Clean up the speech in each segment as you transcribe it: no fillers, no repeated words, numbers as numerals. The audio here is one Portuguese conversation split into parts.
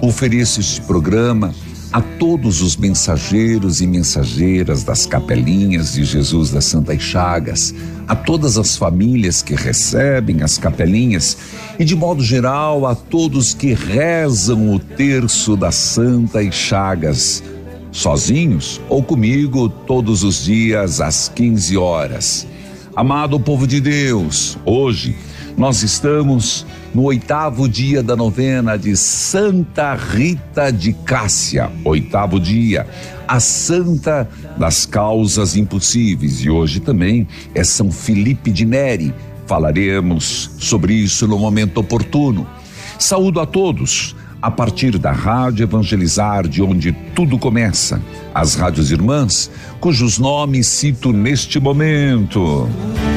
Ofereço este programa a todos os mensageiros e mensageiras das capelinhas de Jesus das Santas Chagas, a todas as famílias que recebem as capelinhas e, de modo geral, a todos que rezam o terço das Santas Chagas, sozinhos ou comigo, todos os dias às 15 horas. Amado povo de Deus, hoje nós estamos no 8º dia da novena de Santa Rita de Cássia, 8º dia, a santa das causas impossíveis, e hoje também é São Filipe de Neri. Falaremos sobre isso no momento oportuno. Saúdo a todos a partir da Rádio Evangelizar, de onde tudo começa, as rádios irmãs, cujos nomes cito neste momento.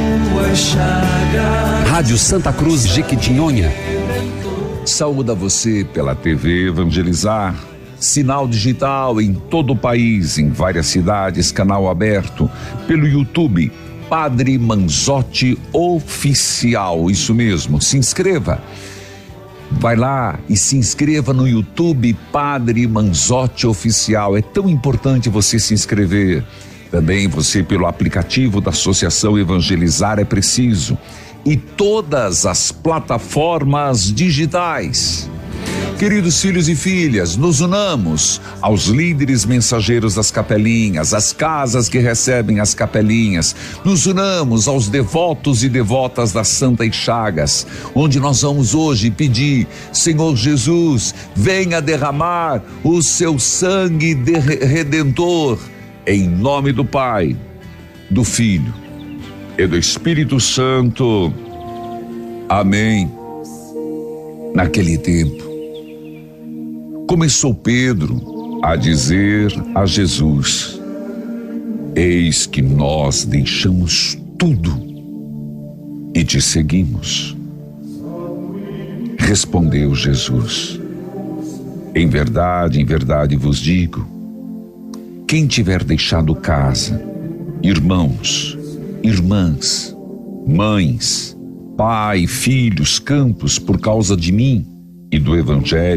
Rádio Santa Cruz Jequitinhonha. Saúde a você pela TV Evangelizar, sinal digital em todo o país, em várias cidades, canal aberto, pelo YouTube, Padre Manzotti Oficial, isso mesmo, se inscreva. Vai lá e se inscreva no YouTube Padre Manzotti Oficial. É tão importante você se inscrever. Também você pelo aplicativo da Associação Evangelizar é preciso. E todas as plataformas digitais. Queridos filhos e filhas, nos unamos aos líderes mensageiros das capelinhas, às casas que recebem as capelinhas. Nos unamos aos devotos e devotas das Santas Chagas, onde nós vamos hoje pedir: Senhor Jesus, venha derramar o seu sangue redentor, em nome do Pai, do Filho e do Espírito Santo. Amém. Naquele tempo, começou Pedro a dizer a Jesus: eis que nós deixamos tudo e te seguimos. Respondeu Jesus: em verdade vos digo, quem tiver deixado casa, irmãos, irmãs, mães, pai, filhos, campos, por causa de mim e do Evangelho,